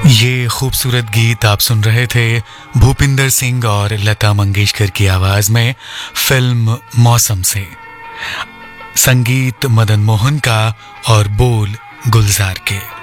ये खूबसूरत गीत आप सुन रहे थे भूपिंदर सिंह और लता मंगेशकर की आवाज में फिल्म मौसम से। संगीत मदन मोहन का और बोल गुलजार के।